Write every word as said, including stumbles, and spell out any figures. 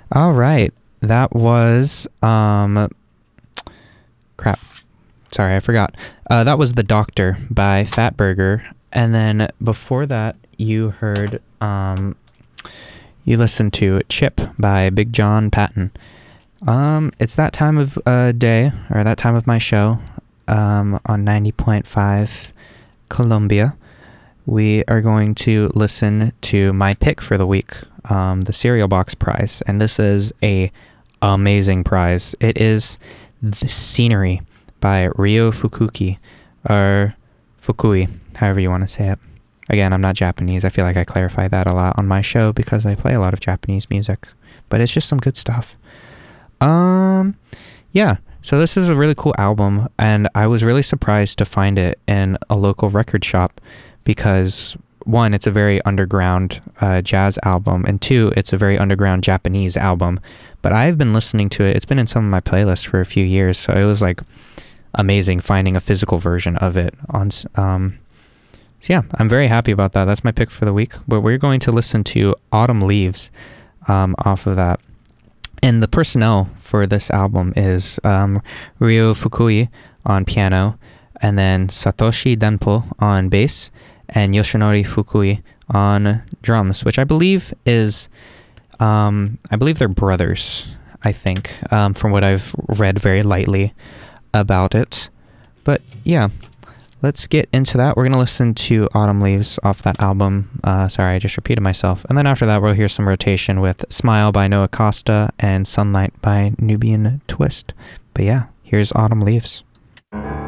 All right. That was um crap. Sorry, I forgot. Uh, that was The Doctor by Fatburger. And then before that, you heard um you listened to Chip by Big John Patton. Um it's that time of uh day, or that time of my show, um on ninety point five Columbia. We are going to listen to my pick for the week, um, the Cereal Box Prize, and this is a amazing prize. It is The Scenery by Ryo Fukuki, or Fukui, however you want to say it. Again, I'm not Japanese. I feel like I clarify that a lot on my show because I play a lot of Japanese music, but it's just some good stuff. Um, yeah. So this is a really cool album, and I was really surprised to find it in a local record shop because, one, it's a very underground uh, jazz album, and two, it's a very underground Japanese album. But I've been listening to it. It's been in some of my playlists for a few years, so it was like amazing finding a physical version of it. On, um, so yeah, I'm very happy about that. That's my pick for the week. But we're going to listen to Autumn Leaves um, off of that. And the personnel for this album is um, Ryo Fukui on piano, and then Satoshi Denpo on bass, and Yoshinori Fukui on drums, which I believe is, um, I believe they're brothers, I think, um, from what I've read very lightly about it. But yeah, let's get into that. We're going to listen to Autumn Leaves off that album. Uh, sorry, I just repeated myself. And then after that, we'll hear some rotation with Smile by Noah Costa and Sunlight by Nubian Twist. But yeah, here's Autumn Leaves.